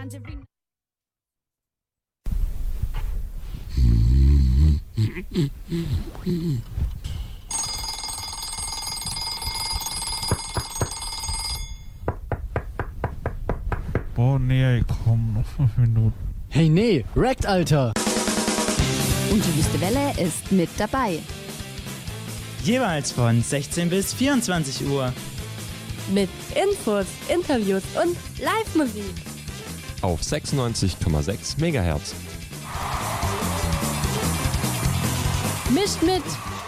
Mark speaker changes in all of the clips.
Speaker 1: Boah, nee, komm, noch 5 Minuten.
Speaker 2: Hey, nee, Wrecked, Alter!
Speaker 3: Und die Wüste Welle ist mit dabei.
Speaker 4: Jeweils von 16 bis 24 Uhr.
Speaker 5: Mit Infos, Interviews und Live-Musik.
Speaker 6: Auf 96,6 MHz.
Speaker 5: Mischt mit!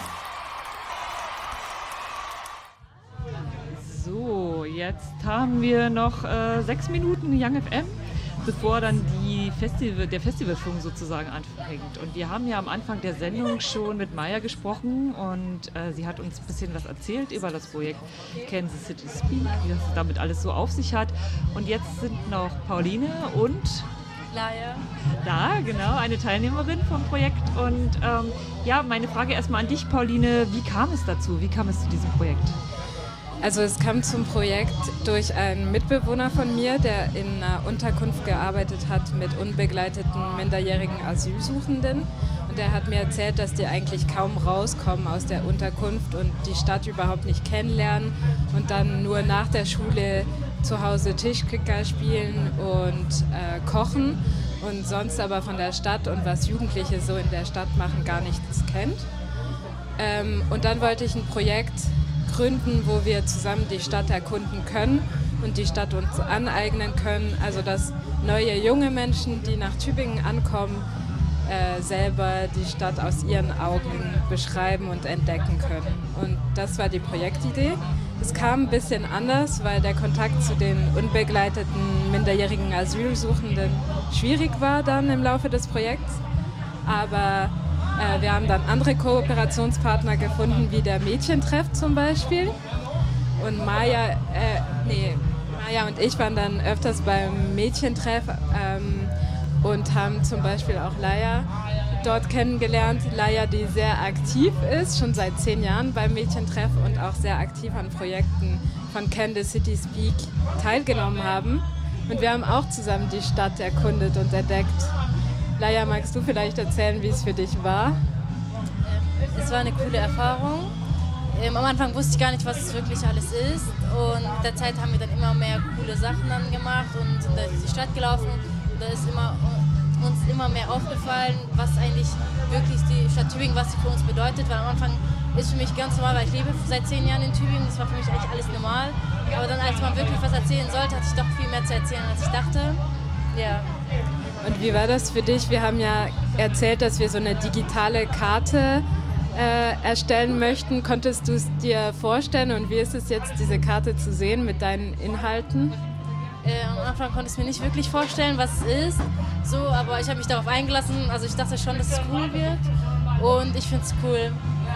Speaker 7: So, jetzt haben wir noch 6 Minuten Young FM, bevor dann der Festivalschwung sozusagen anfängt. Und wir haben ja am Anfang der Sendung schon mit Maya gesprochen und sie hat uns ein bisschen was erzählt über das Projekt Kansas City Speak, wie das damit alles so auf sich hat. Und jetzt sind noch Pauline und
Speaker 5: Laia
Speaker 7: da, genau, eine Teilnehmerin vom Projekt. Und ja, meine Frage erstmal an dich, Pauline, wie kam es dazu? Wie kam es zu diesem Projekt?
Speaker 8: Also es kam zum Projekt durch einen Mitbewohner von mir, der in einer Unterkunft gearbeitet hat mit unbegleiteten minderjährigen Asylsuchenden. Und der hat mir erzählt, dass die eigentlich kaum rauskommen aus der Unterkunft und die Stadt überhaupt nicht kennenlernen und dann nur nach der Schule zu Hause Tischkicker spielen und kochen und sonst aber von der Stadt und was Jugendliche so in der Stadt machen gar nichts kennt. Und dann wollte ich ein Projekt gründen, wo wir zusammen die Stadt erkunden können und die Stadt uns aneignen können, also dass neue junge Menschen, die nach Tübingen ankommen, selber die Stadt aus ihren Augen beschreiben und entdecken können. Und das war die Projektidee. Es kam ein bisschen anders, weil der Kontakt zu den unbegleiteten minderjährigen Asylsuchenden schwierig war dann im Laufe des Projekts. Aber wir haben dann andere Kooperationspartner gefunden, wie der Mädchentreff zum Beispiel. Und Maya und ich waren dann öfters beim Mädchentreff und haben zum Beispiel auch Laia dort kennengelernt. Laia, die sehr aktiv ist, schon seit 10 Jahren beim Mädchentreff und auch sehr aktiv an Projekten von Kansas City Speak teilgenommen haben. Und wir haben auch zusammen die Stadt erkundet und entdeckt. Laia, magst du vielleicht erzählen, wie es für dich war?
Speaker 9: Es war eine coole Erfahrung. Am Anfang wusste ich gar nicht, was es wirklich alles ist. Und mit der Zeit haben wir dann immer mehr coole Sachen dann gemacht und sind durch die Stadt gelaufen. Und da ist uns immer mehr aufgefallen, was eigentlich wirklich die Stadt Tübingen, was sie für uns bedeutet. Weil am Anfang ist für mich ganz normal, weil ich lebe seit 10 Jahren in Tübingen. Das war für mich eigentlich alles normal. Aber dann, als man wirklich was erzählen sollte, hatte ich doch viel mehr zu erzählen, als ich dachte. Ja.
Speaker 8: Und wie war das für dich? Wir haben ja erzählt, dass wir so eine digitale Karte erstellen möchten. Konntest du es dir vorstellen und wie ist es jetzt, diese Karte zu sehen mit deinen Inhalten?
Speaker 9: Am Anfang konnte ich es mir nicht wirklich vorstellen, was es ist, so, aber ich habe mich darauf eingelassen. Also ich dachte schon, dass es cool wird und ich finde es cool.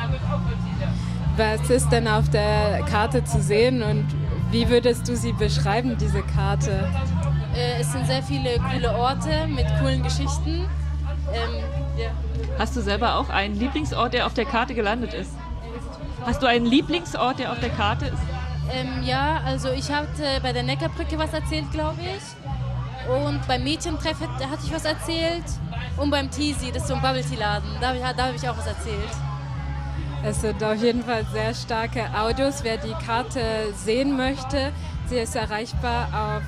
Speaker 8: Was ist denn auf der Karte zu sehen und wie würdest du sie beschreiben, diese Karte?
Speaker 9: Es sind sehr viele coole Orte mit coolen Geschichten.
Speaker 7: Ja. Hast du selber auch einen Lieblingsort, der auf der Karte gelandet ist? Hast du einen Lieblingsort, der auf der Karte ist?
Speaker 9: Ja, also ich hatte bei der Neckarbrücke was erzählt, glaube ich. Und beim Mädchentreff hatte ich was erzählt. Und beim Teasy, das ist so ein Bubble-Tea-Laden, da habe ich auch was erzählt.
Speaker 8: Es sind auf jeden Fall sehr starke Audios. Wer die Karte sehen möchte, sie ist erreichbar auf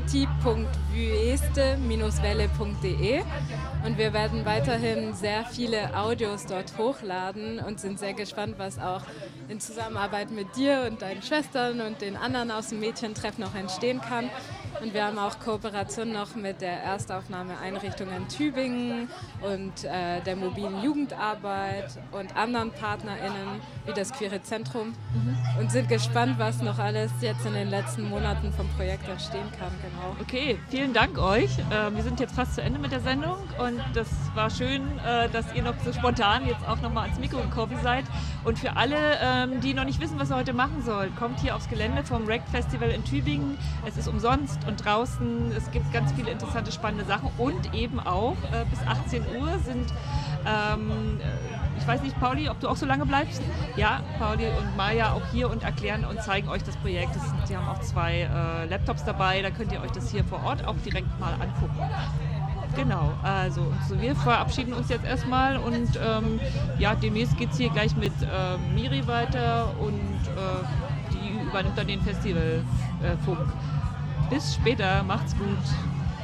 Speaker 8: city.vueste-welle.de und wir werden weiterhin sehr viele Audios dort hochladen und sind sehr gespannt, was auch in Zusammenarbeit mit dir und deinen Schwestern und den anderen aus dem Mädchentreff noch entstehen kann. Und wir haben auch Kooperation noch mit der Erstaufnahmeeinrichtung in Tübingen und der mobilen Jugendarbeit und anderen PartnerInnen wie das Queere Zentrum und sind gespannt, was noch alles jetzt in den letzten Monaten vom Projekt entstehen kann. Genau.
Speaker 7: Okay, vielen Dank euch. Wir sind jetzt fast zu Ende mit der Sendung und das war schön, dass ihr noch so spontan jetzt auch nochmal ans Mikro gekommen seid. Und für alle, die noch nicht wissen, was ihr heute machen sollt, kommt hier aufs Gelände vom RECT Festival in Tübingen. Es ist umsonst und draußen. Es gibt ganz viele interessante, spannende Sachen und eben auch bis 18 Uhr sind, ich weiß nicht, Pauli, ob du auch so lange bleibst? Ja, Pauli und Maja auch hier und erklären und zeigen euch das Projekt. Die haben auch 2 Laptops dabei, da könnt ihr euch das hier vor Ort auch direkt mal angucken. Genau, also wir verabschieden uns jetzt erstmal und demnächst geht es hier gleich mit Miri weiter und die übernimmt dann den Festivalfunk. Bis später, macht's gut.